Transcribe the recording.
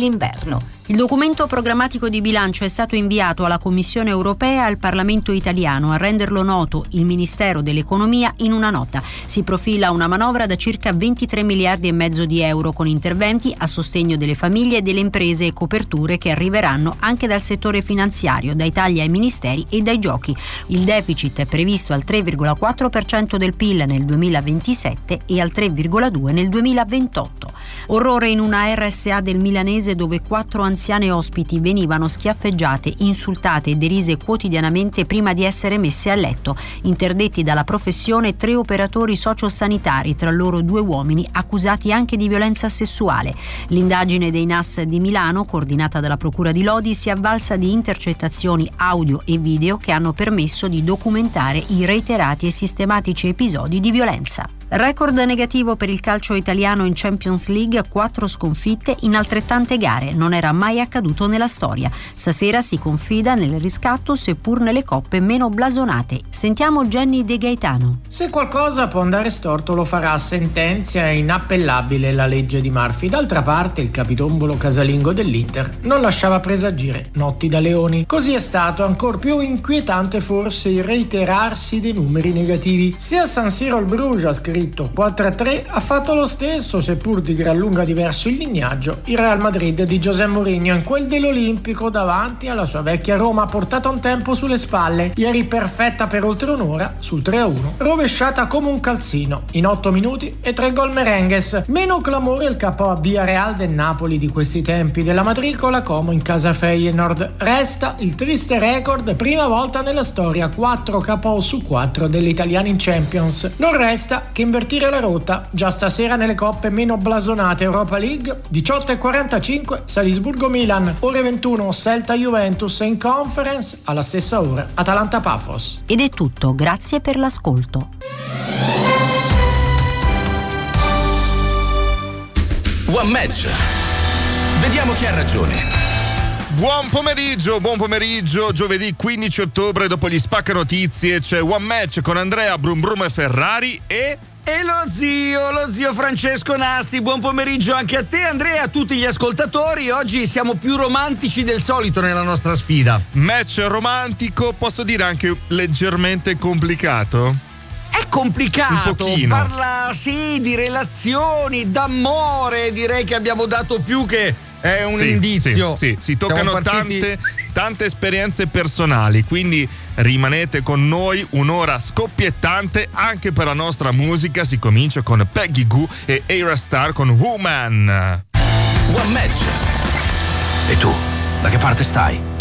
dell'inverno. Il documento programmatico di bilancio è stato inviato alla Commissione europea e al Parlamento italiano. A renderlo noto il Ministero dell'Economia in una nota. Si profila una manovra da circa 23 miliardi e mezzo di euro con interventi a sostegno delle famiglie e delle imprese e coperture che arriveranno anche dal settore finanziario, dai tagli ai ministeri e dai giochi. Il deficit è previsto al 3,4% del PIL nel 2027 e al 3,2% nel 2028. Orrore in una RSA del milanese dove 4 anziane ospiti venivano schiaffeggiate, insultate e derise quotidianamente prima di essere messe a letto. Interdetti dalla professione 3 operatori sociosanitari, tra loro 2 uomini accusati anche di violenza sessuale. L'indagine dei NAS di Milano, coordinata dalla Procura di Lodi, si è avvalsa di intercettazioni audio e video che hanno permesso di documentare i reiterati e sistematici episodi di violenza. Record negativo per il calcio italiano in Champions League, 4 sconfitte in altrettante gare. Non era mai accaduto nella storia. Stasera si confida nel riscatto, seppur nelle coppe meno blasonate. Sentiamo Jenny De Gaetano. Se qualcosa può andare storto lo farà, sentenzia inappellabile la legge di Murphy. D'altra parte il capitombolo casalingo dell'Inter non lasciava presagire notti da leoni. Così è stato ancor più inquietante forse il reiterarsi dei numeri negativi. Sia a San Siro il Bruges ha scritto 4-3, ha fatto lo stesso, seppur di gran lunga diverso il lignaggio, il Real Madrid di José Mourinho in quel dell'Olimpico davanti alla sua vecchia Roma, portata un tempo sulle spalle, ieri perfetta per oltre un'ora sul 3-1, rovesciata come un calzino in 8 minuti e 3 gol merengues. Meno clamore il capo a Villarreal del Napoli di questi tempi, della matricola Como in casa Feyenoord. Resta il triste record, prima volta nella storia 4 KO su 4 degli italiani in Champions. Non resta che invertire la rotta, già stasera nelle coppe meno blasonate. Europa League 18:45 Salisburgo-Milan, ore 21 Celta-Juventus e in Conference alla stessa ora Atalanta-Pafos. Ed è tutto, grazie per l'ascolto. One Match, vediamo chi ha ragione. Buon pomeriggio, giovedì 15 ottobre, dopo gli spacca notizie c'è One Match con Andrea Brum Brum e Ferrari e lo zio Francesco Nasti. Buon pomeriggio anche a te, Andrea, e a tutti gli ascoltatori. Oggi siamo più romantici del solito nella nostra sfida. Match romantico, posso dire anche leggermente complicato? È complicato, un pochino. Parla sì di relazioni, d'amore, direi che abbiamo dato più che è un indizio. Sì, si toccano tante esperienze personali, quindi rimanete con noi, un'ora scoppiettante anche per la nostra musica. Si comincia con Peggy Gou e Ayra Starr con Woman. One Match. E tu, da che parte stai?